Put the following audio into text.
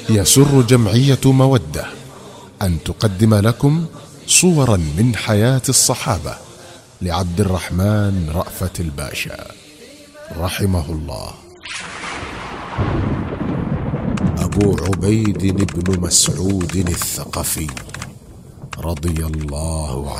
يسر جمعية مودة أن تقدم لكم صورا من حياة الصحابة لعبد الرحمن رأفت الباشا رحمه الله. أبو عبيد بن مسعود الثقفي رضي الله عنه